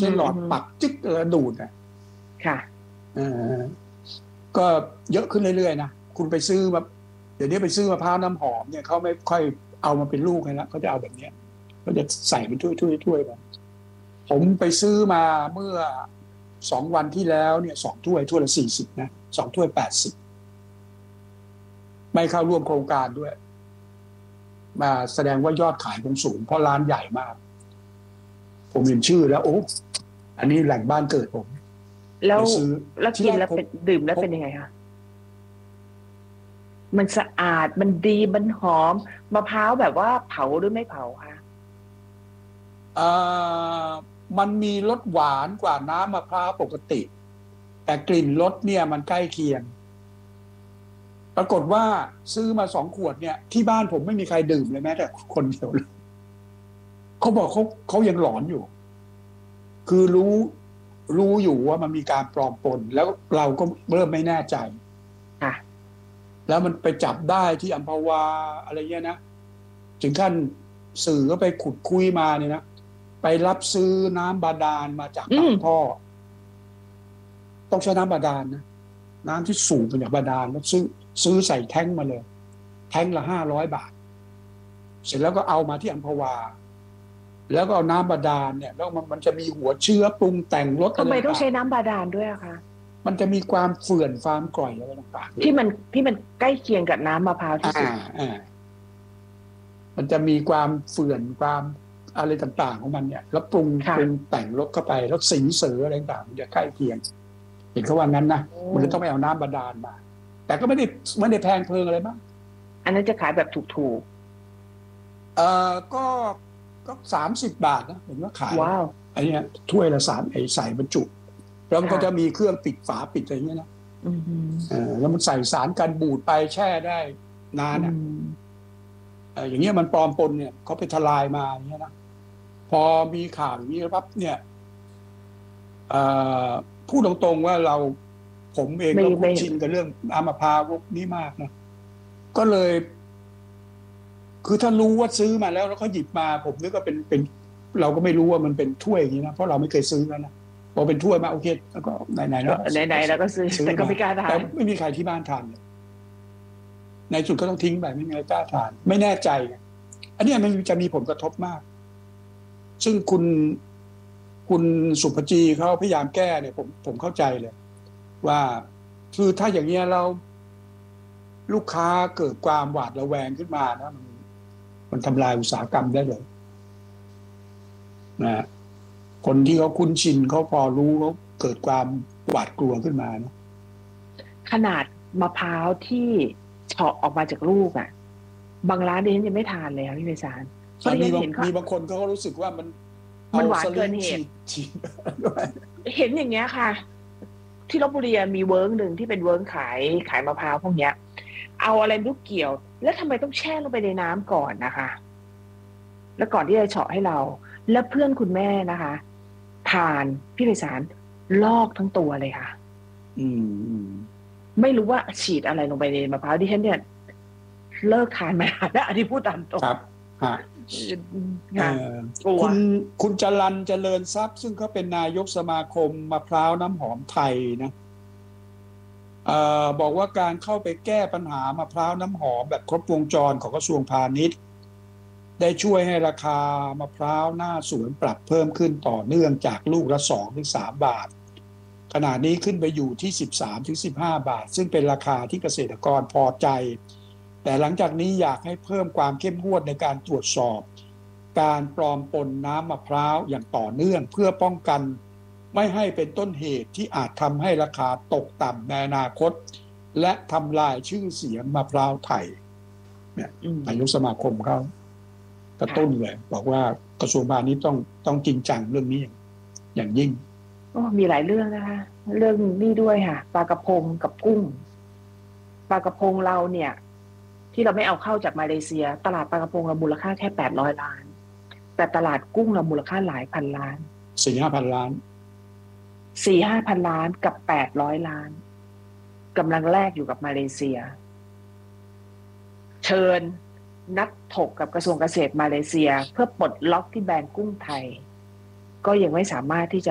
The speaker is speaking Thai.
ช่หลอดปักจึ๊กดูดค่ะก็เยอะขึ้นเรื่อยๆนะคุณไปซื้อแบบเดี๋ยวนี้ไปซื้อมะพร้าวน้ำหอมเนี่ยเขาไม่ค่อยเอามาเป็นลูกให้แล้วเขาจะเอาแบบนี้เขาจะใส่เป็นถ้วยๆไปผมไปซื้อมาเมื่อ2 วันที่แล้วเนี่ย2 ถ้วยละ40นะ2 ถ้วย80ไม่เข้าร่วมโครงการด้วยมาแสดงว่ายอดขายคงสูงเพราะร้านใหญ่มากผมเห็นชื่อแล้วโอ้อันนี้แหล่งบ้านเกิดผมแล้วกินแล้วเป็นดื่มแล้วเป็นยังไงคะมันสะอาดมันดีมันหอมมะพร้าวแบบว่าเผาหรือไม่เผาคะมันมีรสหวานกว่าน้ำมะพร้าวปกติแต่กลิ่นรสเนี่ยมันใกล้เคียงปรากฏว่าซื้อมา2 ขวดเนี่ยที่บ้านผมไม่มีใครดื่มเลยแม้แต่คนเดียวเลยเขาบอกเขายังหลอนอยู่คือรู้อยู่ว่ามันมีการปลอมปนแล้วเราก็เริ่มไม่แน่ใจแล้วมันไปจับได้ที่อัมพวาอะไรเงี้ยนะถึงขั้นสื่อก็ไปขุดคุยมาเนี่ยนะไปรับซื้อน้ำบาดาลมาจากปากท่อต้องใช้น้ำบาดาลนะน้ำที่สูบมาจากบาดาลแล้วซื้อใส่แท้งมาเลยแท้งละ500 บาทเสร็จแล้วก็เอามาที่อัมพวาแล้วก็เอาน้ำบาดาลเนี่ยแล้วมันจะมีหัวเชื้อปรุงแต่งรสทำไมต้องใช้น้ำบาดาลด้วยอะคะมันจะมีความเฝื่อนความกร่อยอะไรต่างๆที่มันใกล้เคียงกับน้ำมะพร้าวที่สุดมันจะมีความเฝื่อนความอะไรต่างๆของมันเนี่ยแล้วปรุงแต่งรสเข้าไปแล้วสีเสืออะไรต่างๆมันจะใกล้เคียงเห็นเขาว่างั้นนะมันเลยต้องไปเอาน้ำบาดาลมาแต่ก็ไม่ได้แพงเพลิงอะไรมากอันนั้นจะขายแบบถูกๆก็30 บาทนะเห็นว่าขายไอ้นี่ถ้วยละ3ไอ้ใส่บรรจุแล้วมันก็จะมีเครื่องปิดฝาปิดอะไรอย่างเงี้ยนะแล้วมันใส่สารกันบูดไปแช่ได้นานอย่างเงี้ยมันปลอมปนเนี่ยเขาไปทลายมาอย่างเงี้ยนะพอมีข่าวอย่างนี้ปั๊บเนี่ยพูดตรงๆว่าผมเองก็คุ้นชินกับเรื่องน้ำมะพร้าวพวกนี้มากนะก็เลยคือถ้ารู้ว่าซื้อมาแล้วเขาหยิบมาผมนึกว่าเป็นเราก็ไม่รู้ว่ามันเป็นถ้วยอย่างนี้นะเพราะเราไม่เคยซื้อแล้วนะพอเป็นถ้วยมาโอเคแล้วก็ไหนๆแล้วก็ซื้อแต่ก็ไม่กล้าทานแต่ไม่มีใครที่บ้านทานเลยในสุดก็ต้องทิ้งไปไม่มีใครกล้าทานไม่แน่ใจอันนี้มันจะมีผลกระทบมากซึ่งคุณสุภจีเขาพยายามแก้เนี่ยผมเข้าใจเลยว่าคือถ้าอย่างเงี้ยเราลูกค้าเกิดความหวาดระแวงขึ้นมานะมันทำลายอุตสาหกรรมได้เลยนะคนที่เขาคุ้นชินเขาพอรู้เขาเกิดความหวาดกลัวขึ้นมานะขนาดมะพร้าวที่เฉาะออกมาจากลูกอ่ะบางร้านดิฉันยังไม่ทานเลยค่ะพี่ไพศาลมีบางคนเขารู้สึกว่ามันหวานเกินเหตุเห็นอย่างเงี้ยค่ะที่ลพบุรีมีเวิร์กหนึ่งที่เป็นเวิร์กขายมะพร้าวพวกเนี้ยเอาอะไรลูกเกี่ยวแล้วทำไมต้องแช่ลงไปในน้ำก่อนนะคะแล้วก่อนที่จะเฉาะให้เราแล้วเพื่อนคุณแม่นะคะทานพี่ไพศาลลอกทั้งตัวเลยค่ะไม่รู้ว่าฉีดอะไรลงไปในมะพร้าวดิฉันเนี่ยเลิกทานมานานแล้วอันนี้พูดตามตรงครับคุณจรัญเจริญทรัพย์ซึ่งเขาเป็นนายกสมาคมมะพร้าวน้ำหอมไทยนะบอกว่าการเข้าไปแก้ปัญหามะพร้าวน้ำหอมแบบครบวงจรของกระทรวงพาณิชย์ได้ช่วยให้ราคามะพร้าวหน้าสวนปรับเพิ่มขึ้นต่อเนื่องจากลูกละ2-3 บาทขณะนี้ขึ้นไปอยู่ที่13-15 บาทซึ่งเป็นราคาที่เกษตรกรพอใจแต่หลังจากนี้อยากให้เพิ่มความเข้มงวดในการตรวจสอบการปลอมปนน้ำมะพร้าวอย่างต่อเนื่องเพื่อป้องกันไม่ให้เป็นต้นเหตุที่อาจทำให้ราคาตกต่ำในอนาคตและทำลายชื่อเสียงมะพร้าวไทยเนี่ยนายกสมาคมเขากระตุ้นเลยบอกว่ากระทรวงพาณิชย์ต้องจริงจังเรื่องนี้อย่างยิ่งมีหลายเรื่องนะคะเรื่องนี้ด้วยค่ะปลากระพงกับกุ้งปลากระพงเราเนี่ยที่เราไม่เอาเข้าจากมาเลเซียตลาดปลากระพงเรามูลค่าแค่800 ล้านแต่ตลาดกุ้งเรามูลค่าหลายพันล้าน 4-5 พันล้าน 4-5 พันล้านกับ800 ล้านกำลังแลกอยู่กับมาเลเซียเชิญนัดถกกับกระทรวงเกษตรมาเลเซียเพื่อปลดล็อกที่แบนกุ้งไทยก็ยังไม่สามารถที่จะ